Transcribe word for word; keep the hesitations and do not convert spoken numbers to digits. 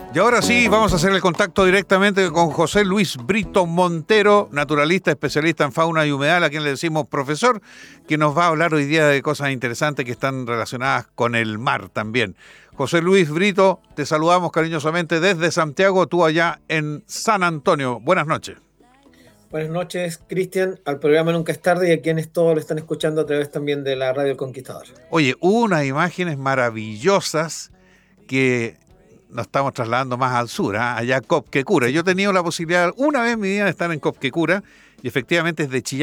Y ahora sí, vamos a hacer el contacto directamente con José Luis Brito Montero, naturalista, especialista en fauna y humedal, a quien le decimos profesor, que nos va a hablar hoy día de cosas interesantes que están relacionadas con el mar también. José Luis Brito, te saludamos cariñosamente desde Santiago, tú allá en San Antonio. Buenas noches. Buenas noches, Cristian, al programa Nunca es Tarde y a quienes todos lo están escuchando a través también de la Radio El Conquistador. Oye, hubo unas imágenes maravillosas que nos estamos trasladando más al sur, ¿eh? Allá a Copquecura. Yo he tenido la posibilidad una vez en mi vida de estar en Copquecura y efectivamente es de Chillán.